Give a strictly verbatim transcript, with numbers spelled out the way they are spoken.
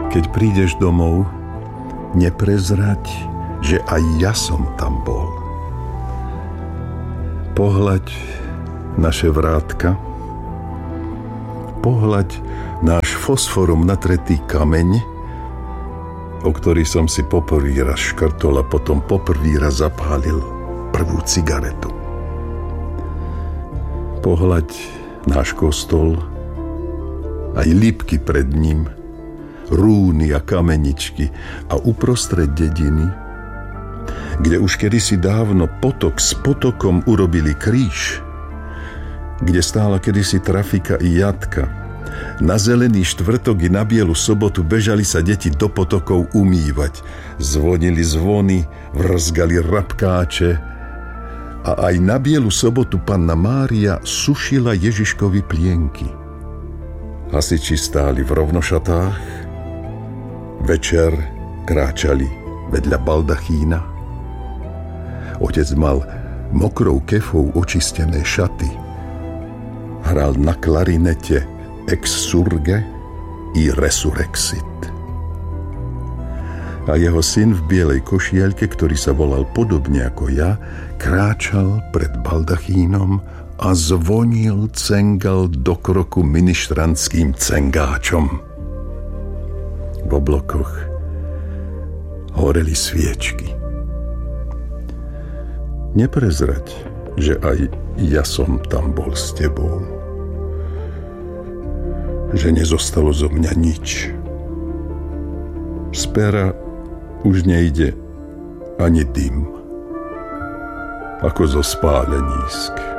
Keď prídeš domov, neprezrať, že aj ja som tam bol. Pohľaď naše vrátka, pohľaď náš fosforom natretý kameň, o ktorý som si poprvý raz škrtol a potom poprvý raz zapálil prvú cigaretu. Pohľaď náš kostol, aj lípky pred ním, rúny a kameničky a uprostred dediny, kde už kedysi dávno potok s potokom urobili kríž, kde stála kedysi trafika i jatka. Na zelený štvrtok i na bielu sobotu bežali sa deti do potokov umývať. Zvonili zvony, vrzgali rabkáče a aj na bielu sobotu Panna Mária sušila Ježiškovi plienky. Hasiči stáli v rovnošatách, večer kráčali vedľa baldachína. Otec mal mokrou kefou očistené šaty. Hral na klarinete ex surge i resurrexit. A jeho syn v bielej košielke, ktorý sa volal podobne ako ja, kráčal pred baldachínom a zvonil, cengal do kroku ministrantským cengáčom. V oblokoch horeli sviečky. Neprezrať, že aj ja som tam bol s tebou. Že nezostalo zo mňa nič. Z pera už nejde ani dym, ako zo spálenísk.